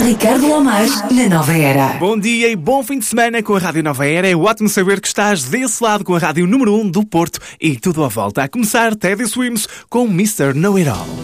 Ricardo Lamas, na Nova Era. Bom dia e bom fim de semana com a Rádio Nova Era. É ótimo saber que estás desse lado com a Rádio número 1 do Porto e tudo à volta. A começar, Teddy Swims com Mr. Know It All.